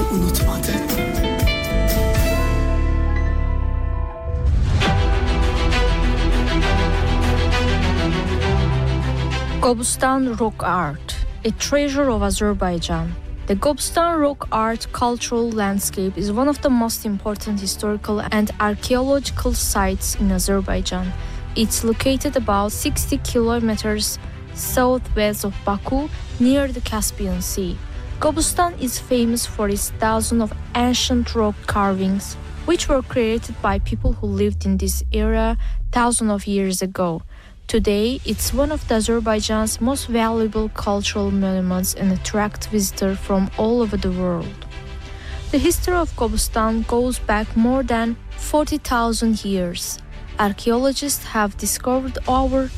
unutmadı. Gobustan Rock Art, a treasure of Azerbaijan. The Gobustan rock art cultural landscape is one of the most important historical and archaeological sites in Azerbaijan. It's located about 60 kilometers southwest of Baku, near the Caspian Sea. Gobustan is famous for its thousands of ancient rock carvings, which were created by people who lived in this area thousands of years ago. Today, it's one of Azerbaijan's most valuable cultural monuments and attracts visitors from all over the world. The history of Gobustan goes back more than 40,000 years. Archaeologists have discovered over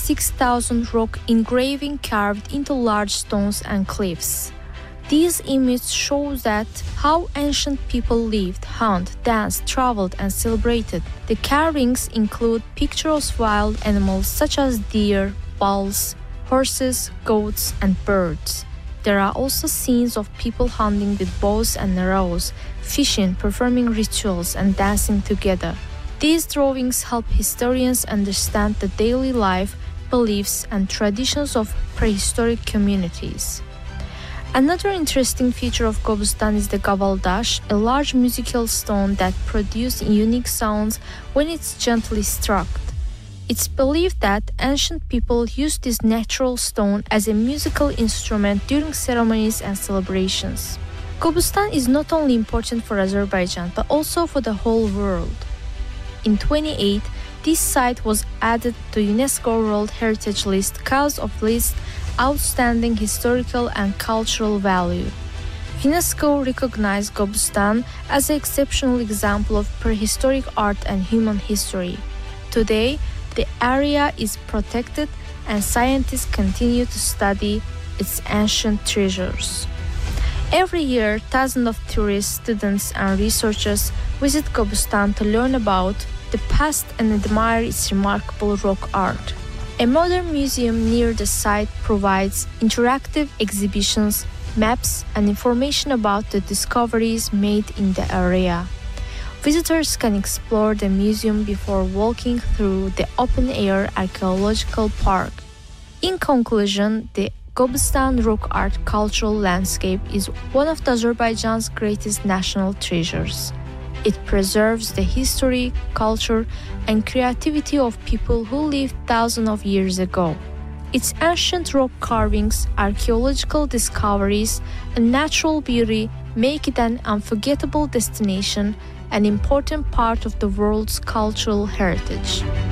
6,000 rock engravings carved into large stones and cliffs. These images show that how ancient people lived, hunted, danced, traveled, and celebrated. The carvings include pictures of wild animals such as deer, bulls, horses, goats, and birds. There are also scenes of people hunting with bows and arrows, fishing, performing rituals, and dancing together. These drawings help historians understand the daily life, beliefs, and traditions of prehistoric communities. Another interesting feature of Gobustan is the gavaldash, a large musical stone that produces unique sounds when it's gently struck. It's believed that ancient people used this natural stone as a musical instrument during ceremonies and celebrations. Gobustan is not only important for Azerbaijan but also for the whole world. In 2008, this site was added to UNESCO World Heritage List because of its outstanding historical and cultural value. UNESCO recognized Gobustan as an exceptional example of prehistoric art and human history. Today, the area is protected and scientists continue to study its ancient treasures. Every year, thousands of tourists, students, and researchers visit Gobustan to learn about the past and admire its remarkable rock art. A modern museum near the site provides interactive exhibitions, maps, and information about the discoveries made in the area. Visitors can explore the museum before walking through the open-air archaeological park. In conclusion, the Gobustan rock art cultural landscape is one of Azerbaijan's greatest national treasures. It preserves the history, culture, and creativity of people who lived thousands of years ago. Its ancient rock carvings, archaeological discoveries, and natural beauty make it an unforgettable destination, an important part of the world's cultural heritage.